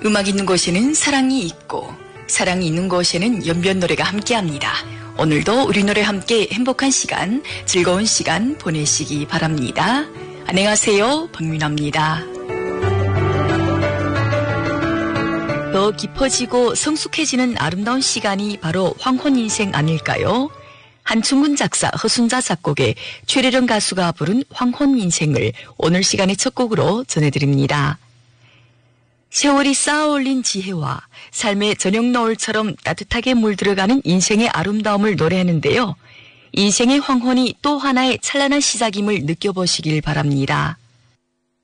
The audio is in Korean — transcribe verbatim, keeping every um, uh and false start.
음악 있는 곳에는 사랑이 있고 사랑이 있는 곳에는 연변 노래가 함께합니다. 오늘도 우리 노래 함께 행복한 시간, 즐거운 시간 보내시기 바랍니다. 안녕하세요, 박민아입니다. 더 깊어지고 성숙해지는 아름다운 시간이 바로 황혼인생 아닐까요? 한충근 작사, 허순자 작곡의 최래령 가수가 부른 황혼인생을 오늘 시간의 첫 곡으로 전해드립니다. 세월이 쌓아올린 지혜와 삶의 저녁 노을처럼 따뜻하게 물들어가는 인생의 아름다움을 노래하는데요. 인생의 황혼이 또 하나의 찬란한 시작임을 느껴보시길 바랍니다.